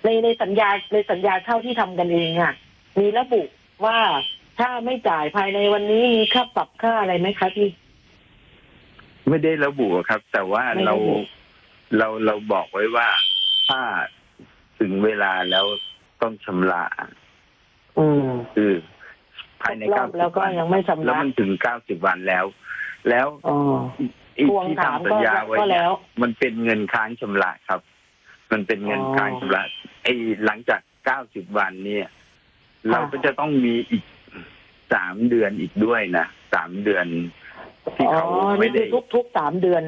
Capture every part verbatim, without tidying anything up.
ในในสัญญาในสัญญาเช่าที่ทำกันเองอ่ะมีระบุว่าถ้าไม่จ่ายภายในวันนี้มีค่าปรับค่าอะไรไหมคะพี่ไม่ได้ระบุครับ แต่ว่าเราเราเราบอกไว้ว่าถ้าถึงเวลาแล้วต้องชำระอืมคือภายในเก้าสิบแล้วก็ยังไม่ชำระแล้วมันถึงเก้าสิบวันแล้ว แล้วอีกที่ทำสัญญาไว้แล้วมันเป็นเงินค้างชำระครับ มันเป็นเงินค้างชำระไอ้หลังจากเก้าสิบวันเนี่ยเราก็จะต้องมีอีกสามเดือนอีกด้วยนะสามเดือนที่เขาไม่ได้ทุกทุกสามเดือน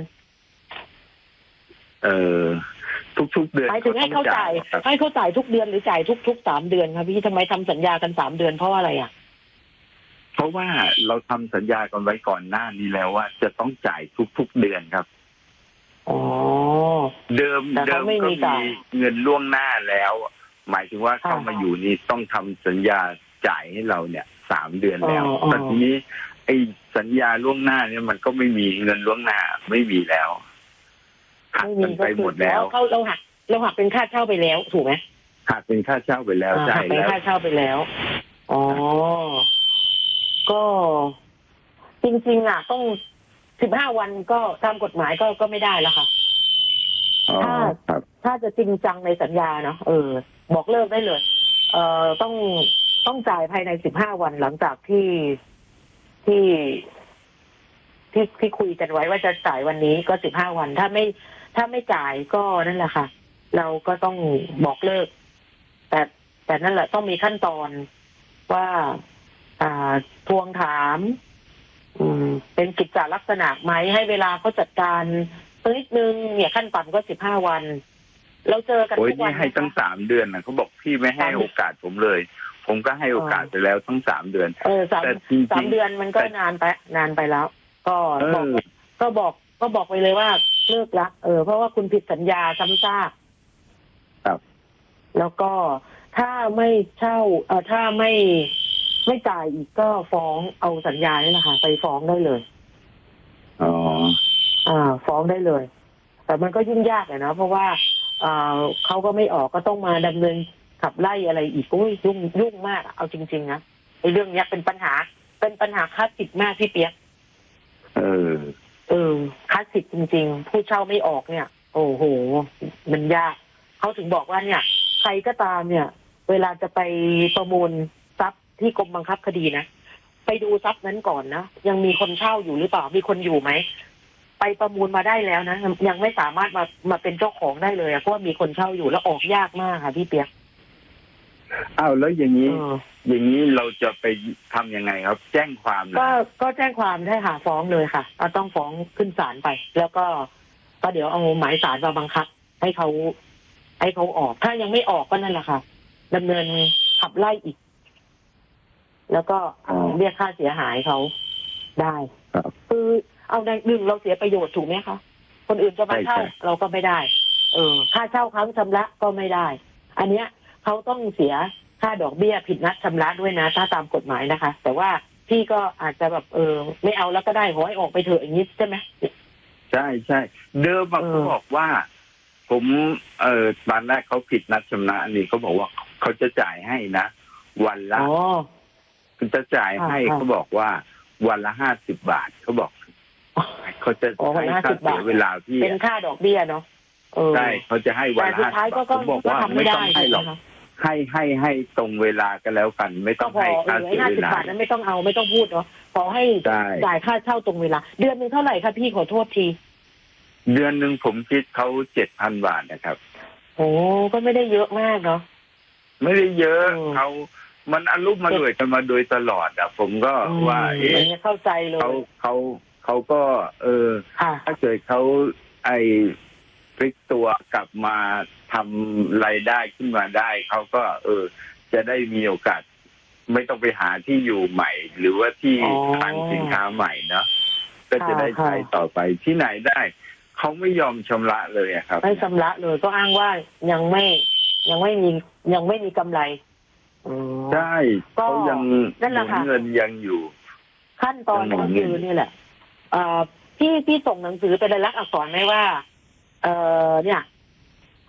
เออทุกๆเดือนหมายถึงให้เขาจ่ายให้เขาจ่ายทุกเดือนหรือจ่ายทุกทุกสามเดือนครับพี่ทำไมทำสัญญากันสามเดือนเพราะอะไรอ่ะเพราะว่าเราทำสัญญากันไว้ก่อนหน้านี้แล้วว่าจะต้องจ่ายทุกๆเดือนครับอ๋อเดิมเดิมก็มีเงินล่วงหน้าแล้ว หมายถึงว่าเข้ามาอยู่นี่ต้องทำสัญญาจ่ายให้เราเนี่ยสามเดือนแล้วแต่ทีนี้ไอ้สัญญาล่วงหน้าเนี่ยมันก็ไม่มีเงินล่วงหน้าไม่มีแล้วหักกันไปหมดแล้วเขาเราหักเราหักเป็นค่าเช่าไปแล้วถูกไหมหักเป็นค่าเช่าไปแล้วใช่แล้วเป็นค่าเช่าไปแล้วอ๋อก็จริงๆอ่ะต้องสิบห้าวันก็ตามกฎหมายก็ก็ไม่ได้แล้วค่ะถ้าถ้าจะจริงจังในสัญญาเนาะเออบอกเลิกได้เลยเอ่อต้องต้องจ่ายภายในสิบห้าวันหลังจากที่ที่ที่ที่คุยกันไว้ว่าจะจ่ายวันนี้ก็สิบห้าวันถ้าไม่ถ้าไม่จ่ายก็นั่นแหละค่ะเราก็ต้องบอกเลิกแต่แต่นั่นแหละต้องมีขั้นตอนว่าอ่าทวงถามอืมเป็นกิจจลักษณะไหมให้เวลาเขาจัดการนิดนึงเนี่ยขั้นต่ำก็สิบห้าวันเราเจอกันทุกวันให้ตั้งสามเดือนนะเขาบอกพี่ไม่ให้โอกาสผมเลยผมก็ให้โอกาสไปแล้วทั้งสามเดือนเออสามสามเดือนมันก็นานไปนานไปแล้วก็บอกก็บอกก็บอกไปเลยว่าเลิกละเออเพราะว่าคุณผิดสัญญาซ้ำซากครับแล้วก็ถ้าไม่เช่าเออถ้าไม่ไม่จ่ายอีกก็ฟ้องเอาสัญญานี่แหละค่ะไปฟ้องได้เลยอ๋ออ่าฟ้องได้เลยแต่มันก็ยุ่งยากเลยนะเพราะว่าอ่าเขาก็ไม่ออกก็ต้องมาดำเนินขับไล่อะไรอีกก็ยุ่งยุ่งมากเอาจริงๆนะไอ้เรื่องนี้เป็นปัญหาเป็นปัญหาคลาสสิกมากพี่เปียกเออเออคลาสสิกจริงๆผู้เช่าไม่ออกเนี่ยโอ้โหมันยากเขาถึงบอกว่าเนี่ยใครก็ตามเนี่ยเวลาจะไปประมูลทรัพย์ที่กรมบังคับคดีนะไปดูทรัพย์นั้นก่อนนะยังมีคนเช่าอยู่หรือเปล่ามีคนอยู่ไหมไปประมูลมาได้แล้วนะยังไม่สามารถมามาเป็นเจ้าของได้เลยเพราะว่ามีคนเช่าอยู่แล้วออกยากมากค่ะพี่เปียกอ้าวแล้วอย่างนี้อย่างนี้เราจะไปทำยังไงครับแจ้งความก็ก็แจ้งความได้ค่ะฟ้องเลยค่ะเราต้องฟ้องขึ้นศาลไปแล้วก็ก็เดี๋ยวเอาหมายศาลมาบังคับให้เขาให้เขาออกถ้ายังไม่ออกก็นั่นแหละค่ะดำเนินขับไล่อีกแล้วก็เรียกค่าเสียหายเขาได้คือเอาในหนึ่งเราเสียประโยชน์ถูกไหมคะคนอื่นจะมาเช่าเราก็ไม่ได้เออค่าเช่าครั้งชำระก็ไม่ได้อันเนี้ยเขาต้องเสียค่าดอกเบี้ยผิดนัดชำระด้วยนะถ้าตามกฎหมายนะคะแต่ว่าพี่ก็อาจจะแบบเออไม่เอาแล้วก็ได้ขอให้ออกไปเถอะอย่างนี้ใช่ไหมใช่ใช่เดิมเขาบอกว่าผมเออตอนแรกเขาผิดนัดชำระนี่เขาบอกว่าเขาจะจ่ายให้นะวันละคุณจะจ่ายให้เขาบอกว่าวันละห้าสิบบาทเขาบอกเขาจะให้ค่าเสียเวลาที่เป็นค่าดอกเบี้ยเนาะใช่เขาจะให้วันละห้าสิบบาทเขาบอกว่าไม่ต้องให้หรอกให้ให้ให้ตรงเวลากันแล้วกันไม่ต้องให้ค่าเสียเวลาห้าสิบบาทนั้นไม่ต้องเอาไม่ต้องพูดเนาะขอให้จ่ายค่าเช่าตรงเวลาเดือนนึงเท่าไหร่คะพี่ขอโทษทีเดือนหนึ่งผมคิดเขาเจ็ดพันบาทนะครับโอ้ก็ไม่ได้เยอะมากเนาะไม่ได้เยอะเขามันอารมณ์มาด้วยกันมาโดยตลอดอ่ะผมก็ว่าเอ๊ะเข้าใจเลยเขาเขาเขาก็เออถ้าเกิดเขาไอ้พลิกตัวกลับมาทำรายได้ขึ้นมาได้เขาก็เออจะได้มีโอกาสไม่ต้องไปหาที่อยู่ใหม่หรือว่าที่คลังสินค้าใหม่เนาะก็จะได้ใช้ต่อไปที่ไหนได้เขาไม่ยอมชำระเลยครับไม่ชำระเลยก็อ้างว่ายังไม่ยังไม่มียังไม่มีกำไรใช่เขายังเงินยังอยู่ขั้นตอนก็คือนี่แหละพี่พี่ส่งหนังสือเป็นลายลักษณ์อักษรไหมว่าเออเนี่ย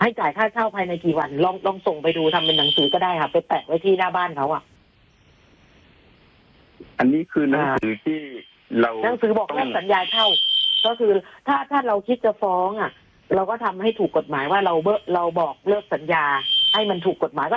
ให้จ่ายค่าเช่าภายในกี่วันลองลองส่งไปดูทำเป็นหนังสือก็ได้ค่ะไปแปะไว้ที่หน้าบ้านเขาอ่ะอันนี้คือหนังสือที่เราหนังสือบอกเลิกสัญญาเช่า ก็คือถ้าถ้าเราคิดจะฟ้องอ่ะ เราก็ทำให้ถูกกฎหมายว่าเราเบเราบอกเลิกสัญญาให้มันถูกกฎหมาย